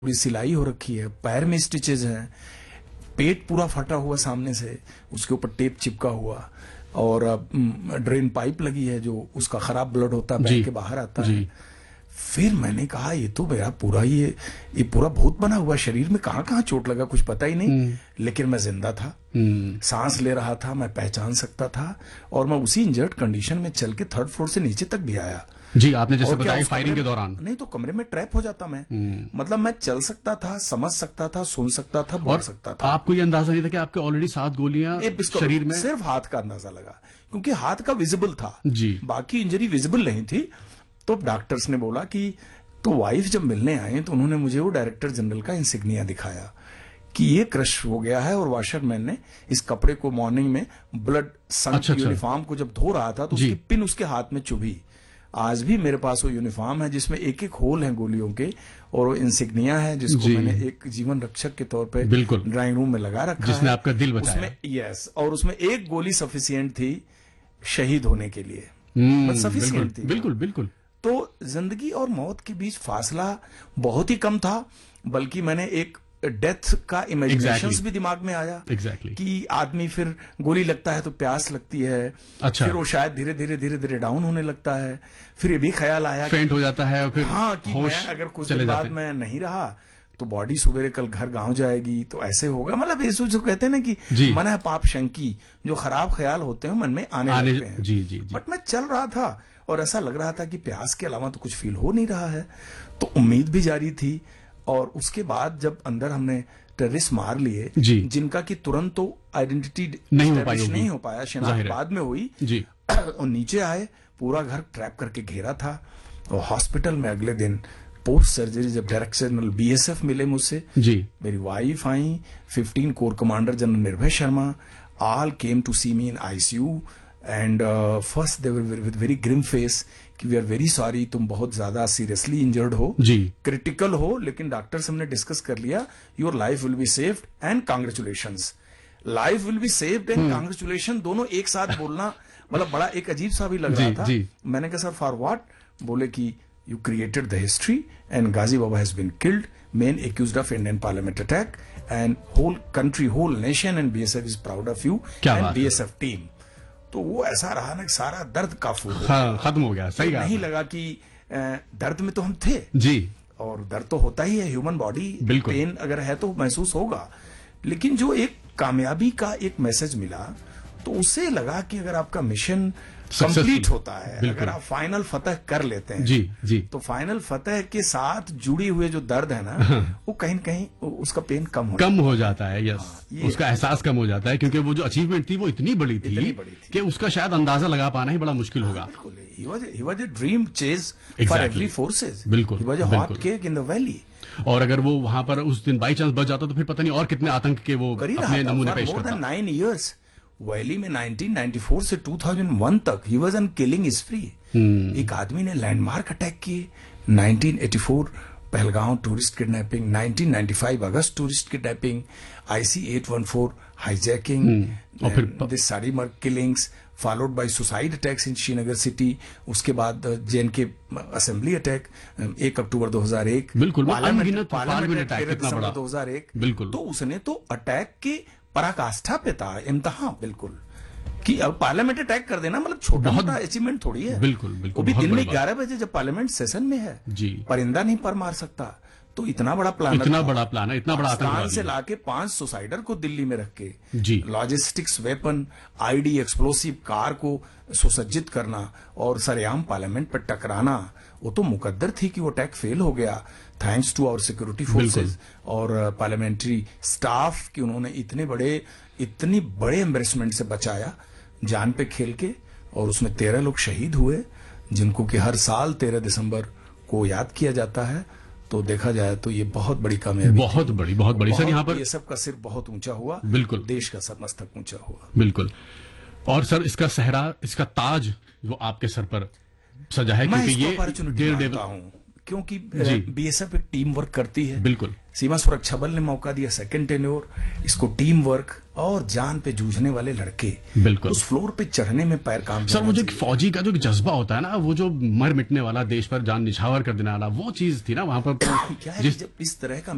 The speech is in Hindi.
पूरी सिलाई हो रखी है, पैर में स्टिचेज हैं, पेट पूरा फटा हुआ सामने से, उसके ऊपर टेप चिपका हुआ और ड्रेन पाइप लगी है जो उसका खराब ब्लड होता है बह के बाहर आता है। फिर मैंने कहा ये तो मेरा पूरा ये पूरा भूत बना हुआ, शरीर में कहाँ कहाँ चोट लगा कुछ पता ही नहीं, लेकिन मैं जिंदा था, सांस ले रहा था, मैं पहचान सकता था और मैं उसी इंजर्ड कंडीशन में चल के 3rd फ्लोर से नीचे तक भी आया। जी, आपने जैसे बताया फायरिंग के दौरान। नहीं तो कमरे में ट्रैप हो जाता मैं, मतलब मैं चल सकता था, समझ सकता था, सुन सकता था, बोल सकता था। आपको ये अंदाजा नहीं था कि आपके ऑलरेडी 7 गोलियां शरीर में? सिर्फ हाथ का अंदाजा लगा क्योंकि हाथ का विजिबल था जी, बाकी इंजरी विजिबल नहीं थी। तो डॉक्टर्स ने बोला कि तो वाइफ जब मिलने आए तो उन्होंने मुझे वो डायरेक्टर जनरल का इंसिग्निया दिखाया कि ये क्रश हो गया है और वॉशरमैन ने इस कपड़े को मॉर्निंग में ब्लड संक यूनिफॉर्म को जब धो रहा था तो उसकी पिन उसके हाथ में चुभी। आज भी मेरे पास वो यूनिफॉर्म है जिसमें एक एक होल है गोलियों के और वो इंसिग्निया है जिसको मैंने एक जीवन रक्षक के तौर पे ड्राइंग रूम में लगा रखा जिसने है, आपका दिल बचाया। उसमें यस, और उसमें एक गोली सफिशिएंट थी शहीद होने के लिए, सफिशिएंट थी। बिल्कुल बिल्कुल। तो जिंदगी और मौत के बीच फासला बहुत ही कम था, बल्कि मैंने एक डेथ का इमेजिनेशंस भी दिमाग में आया कि आदमी फिर गोली लगता है तो प्यास लगती है, फिर वो शायद धीरे धीरे डाउन होने लगता है, फिर ये भी ख्याल आया फेंट हो जाता है और फिर हाँ कि मैं अगर कुछ दिन बाद मैं नहीं रहा तो बॉडी सुबह कल घर गांव जाएगी तो ऐसे होगा। मतलब ये जो कहते हैं ना कि मन है पाप शंकी, जो खराब ख्याल होते हैं मन में आने लगते हैं। जी। बट मैं चल रहा था और ऐसा लग रहा था कि प्यास के अलावा तो कुछ फील हो नहीं रहा है, तो उम्मीद भी जारी थी। और उसके बाद जब अंदर हमने टेररिस्ट मार लिए जिनका कि तुरंत तो आइडेंटिटी नहीं हो पाया, शिनाख्त बाद में हुई जी। और नीचे आए, पूरा घर ट्रैप करके घेरा था और हॉस्पिटल में अगले दिन पोस्ट सर्जरी जब डायरेक्टर जनरल BSF मिले मुझसे जी, मेरी वाइफ आई, 15 कोर कमांडर जनरल निर्भय Sharma, all came to C me in ICU and first they were with very Grimm face कि वी आर वेरी सॉरी, तुम बहुत ज्यादा सीरियसली इंजर्ड हो जी, क्रिटिकल हो, लेकिन डॉक्टर्स हमने डिस्कस कर लिया, your life will be saved and congratulations. Life will be saved and congratulation दोनों एक साथ बोलना मतलब बड़ा एक अजीब सा भी लग रहा था। मैंने कहा सर फॉर व्हाट? बोले कि you created the history and Ghazi Baba has been killed, main accused of Indian parliament attack, and whole country, whole nation and BSF is proud of you and BSF team। तो वो ऐसा रहा ना सारा दर्द काफू खत्म हो गया। सही नहीं लगा कि दर्द में तो हम थे जी, और दर्द तो होता ही है, ह्यूमन बॉडी पेन अगर है तो महसूस होगा, लेकिन जो एक कामयाबी का एक मैसेज मिला तो उससे लगा कि अगर आपका मिशन कंप्लीट होता है, अगर आप फाइनल फतह कर लेते हैं जी, तो फाइनल फतह के साथ जुड़ी हुए जो दर्द है ना वो कहीं न कहीं उसका पेन कम हो जाता है। यस, उसका एहसास कम हो जाता है क्योंकि वो जो अचीवमेंट थी वो इतनी बड़ी थी कि उसका शायद अंदाजा लगा पाना ही बड़ा मुश्किल होगा। He was a dream chase for every forces। बिल्कुल, he was a hot cake in the valley। और अगर वो वहां पर उस दिन बाई चांस बच जाता तो फिर पता नहीं और कितने आतंक के वो अपने नमूने पेश करता। 9 years वैली में 1994 से 2001 तक ही वॉज ऑन किलिंग स्प्री। एक आदमी ने लैंडमार्क अटैक किए, 1984 पहलगांव टूरिस्ट किडनैपिंग, 1995 अगस्त टूरिस्ट किडनैपिंग, IC-814 हाईजैकिंग, और फिर this सारीमर्ग killings followed by suicide attacks in Srinagar city. उसके बाद JNK असेंबली अटैक 1 अक्टूबर 2001, बिल्कुल पार्लियामेंट अटैक 2001। बिल्कुल, तो उसने तो अटैक के पराकाष्ठा पे था, इम्तिहान बिल्कुल कि अब पार्लियामेंट अटैक कर देना मतलब छोटा मोटा अचीवमेंट थोड़ी है। बिल्कुल वो भी दिन में 11 बजे जब पार्लियामेंट सेशन में है जी, परिंदा नहीं पर मार सकता। तो इतना बड़ा प्लान है, इतना बड़ा आतंकवादी से लाके 5 सुसाइडर को दिल्ली में रख के जी, logistics weapon, ID explosive car को सुसज्जित करना और सरेआम पार्लियामेंट पर टकराना, वो तो मुकद्दर थी कि वो अटैक फेल हो गया, thanks to our security forces और पार्लियामेंट्री स्टाफ कि उन्होंने इतनी बड़े एम्बेरसमेंट से बचाया जान पे खेल के। और उसमें 13 लोग शहीद हुए जिनको कि हर साल 13 दिसंबर को याद किया जाता है। तो देखा जाए तो ये बहुत बड़ी कामयाबी, बहुत बड़ी सर। यहाँ पर ये सब का सिर बहुत ऊंचा हुआ, बिल्कुल, देश का सर मस्तक ऊंचा हुआ, बिल्कुल। और सर इसका सहरा, इसका ताज जो आपके सर पर सजा है, क्योंकि ये डेढ़ हूँ क्योंकि BSF एक टीम वर्क करती है, बिल्कुल। सीमा सुरक्षा बल ने मौका दिया, सेकंड टेन्योर, इसको टीम वर्क और जान पे जूझने वाले लड़के, बिल्कुल, उस फ्लोर पे चढ़ने में पैर काम। सर वो जो फौजी का जो जज्बा होता है ना, वो जो मर मिटने वाला, देश पर जान निछावर कर देने वाला, वो चीज थी ना वहां पर। क्या है जब इस तरह का